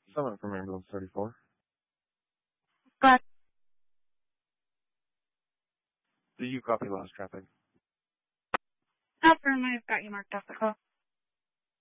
Summit from Ambulance 34. But Do you copy lost traffic? affirmative, got you marked off the call.